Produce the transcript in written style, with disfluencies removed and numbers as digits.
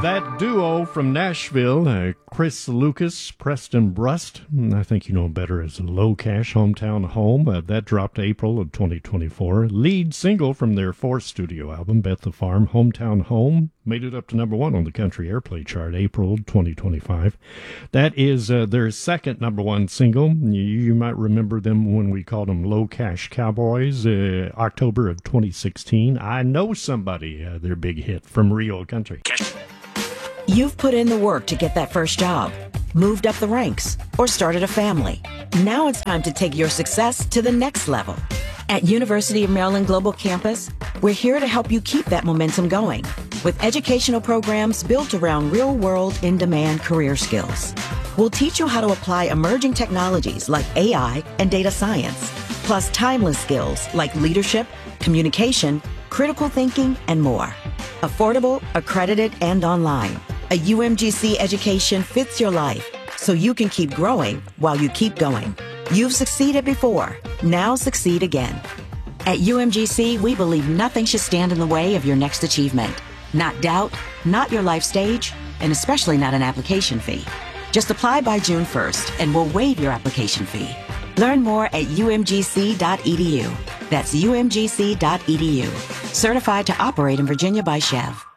That duo from Nashville, Chris Lucas, Preston Brust, I think you know him better as Low Cash, Hometown Home. That dropped April of 2024. Lead single from their fourth studio album, Bet the Farm, Hometown Home, made it up to number one on the country airplay chart, April 2025. That is their second number one single. You might remember them when we called them Low Cash Cowboys, October of 2016. I Know Somebody, their big hit from Rio Country. You've put in the work to get that first job, moved up the ranks, or started a family. Now it's time to take your success to the next level. At University of Maryland Global Campus, we're here to help you keep that momentum going with educational programs built around real-world, in-demand career skills. We'll teach you how to apply emerging technologies like AI and data science, plus timeless skills like leadership, communication, critical thinking, and more. Affordable, accredited, and online. A UMGC education fits your life so you can keep growing while you keep going. You've succeeded before. Now succeed again. At UMGC, we believe nothing should stand in the way of your next achievement. Not doubt, not your life stage, and especially not an application fee. Just apply by June 1st and we'll waive your application fee. Learn more at umgc.edu. That's umgc.edu. Certified to operate in Virginia by Chev.